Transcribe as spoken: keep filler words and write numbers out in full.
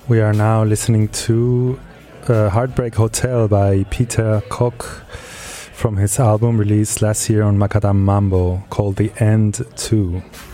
We are now listening to uh, Heartbreak Hotel by Peter Koch from his album released last year on Macadam Mambo called The End two.